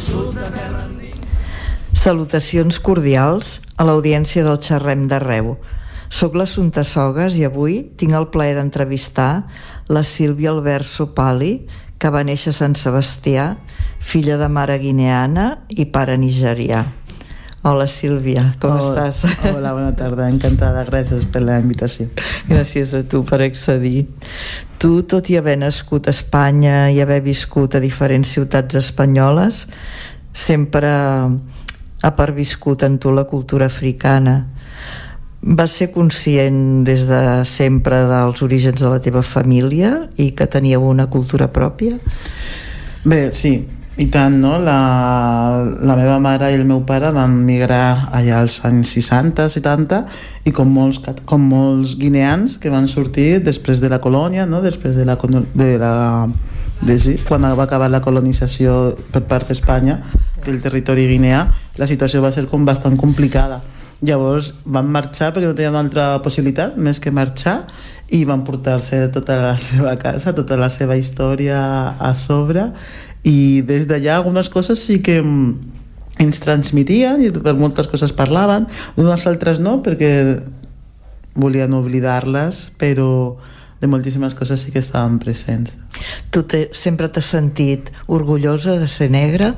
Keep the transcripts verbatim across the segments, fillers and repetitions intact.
Salutacions cordials a l'audiència del Xerrem d'Arreu. Soc l'Assumpta Sogas i avui tinc el plaer d'entrevistar la Sílvia Albert Sopali, que va néixer a Sant Sebastià, filla de mare guineana i pare nigerià. Hola Sílvia, com hola, estàs? Hola, bona tarda, encantada, gràcies per la invitació. Gràcies a tu per accedir. Tu, tot i haver nascut a Espanya i haver viscut a diferents ciutats espanyoles, sempre ha perviscut en tu la cultura africana. Vas ser conscient des de sempre dels orígens de la teva família i que teníeu una cultura pròpia? Bé, sí, i tant, no? La, la meva mare i el meu pare van migrar allà als anys seixanta, setanta, i com molts, com molts guineans que van sortir després de la colònia, no? Després de la... De la de, sí, quan va acabar la colonització per part d'Espanya del territori guineà, la situació va ser com bastant complicada. Llavors van marxar perquè no tenien una altra possibilitat més que marxar, i van portar-se tota la seva casa, tota la seva història a sobre, i des d'allà algunes coses sí que ens transmitien i per moltes coses parlaven, d'unes altres no, perquè volien oblidar-les, però de moltíssimes coses sí que estaven presents. Tu te, sempre t'has sentit orgullosa de ser negra?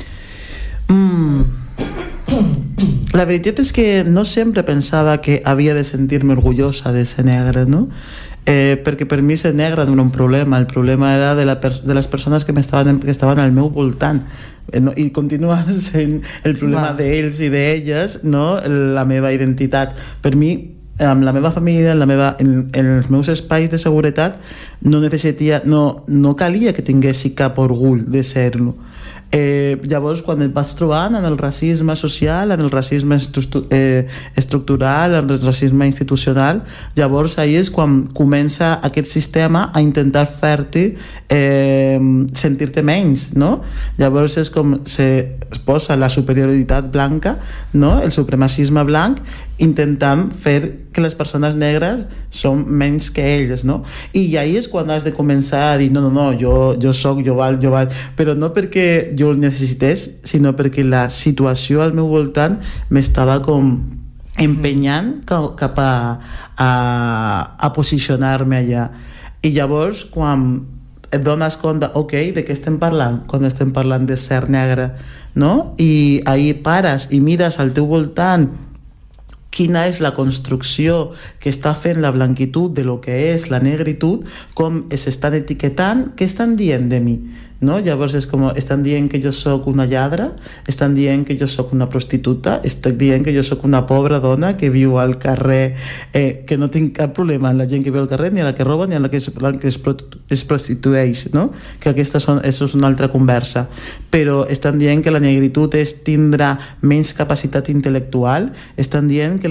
Mm. La veritat és que no sempre pensava que havia de sentir-me orgullosa de ser negra, no? Eh, perquè per mi ser negra no era un problema, el problema era de, la per- de les persones que, estaven, que estaven al meu voltant, eh, no? I continua sent el problema wow. d'ells i d'elles, no? La meva identitat. Per mi, amb la meva família, en, la meva, en, en els meus espais de seguretat, no necessitia, no, no calia que tinguessi cap orgull de ser-lo. Eh, llavors, quan et vas trobant en el racisme social, en el racisme estru- eh, estructural, en el racisme institucional, llavors ahí és quan comença aquest sistema a intentar fer-te eh, sentir-te menys, no? Llavors és com se es posa la superioritat blanca, no? El supremacisme blanc, intentant fer que les persones negres són menys que ells, no? I ahí és quan has de començar a dir no, no, no, jo, jo soc, jo val, jo val, però no perquè jo el necessités, sinó perquè la situació al meu voltant m'estava com empenyant cap a, a, a posicionar-me allà. I llavors, quan et dones compte, ok, de què estem parlant? Quan estem parlant de ser negre, no? I ahí pares i mires al teu voltant quina és la construcció que està fent la blanquitud de lo que és la negritud, com s'estan etiquetant, què estan dient de mi, no? Llavors és com, estan dient que jo sóc una lladra, estan dient que jo sóc una prostituta, estan dient que jo sóc una pobra dona que viu al carrer, eh, que no tinc cap problema amb la gent que viu al carrer, ni a la que roba, ni a la que es, la que es, es prostitueix, no? Que aquesta són, això és una altra conversa. Però estan dient que la negritud és tindrà menys capacitat intel·lectual, estan dient que